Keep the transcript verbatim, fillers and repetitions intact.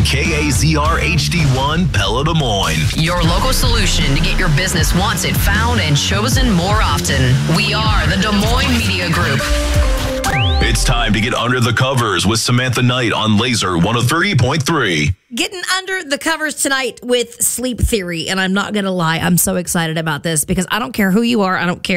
K A Z R H D one, Pella, Des Moines. Your local solution to get your business wanted, found, and chosen more often. We are the Des Moines Media Group. It's time to get under the covers with Samantha Knight on Laser one oh three point three. Getting under the covers tonight with Sleep Theory. And I'm not going to lie, I'm so excited about this because I don't care who you are. I don't care